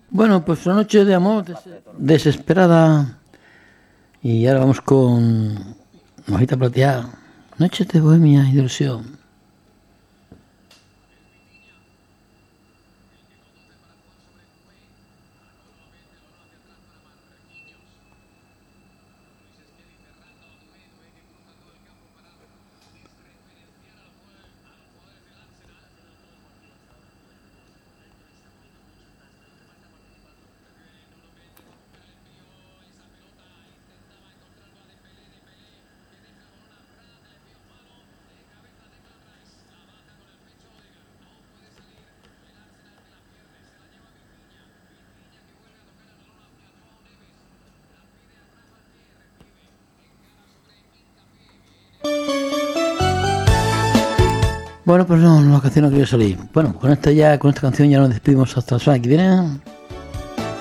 Bueno, pues una noche de amor desesperada. Y ahora vamos con Hojita Plateada. Noches de bohemia y de ilusión. Bueno, pues no, la canción no quería salir. Bueno, con esta canción ya nos despedimos hasta la semana que viene.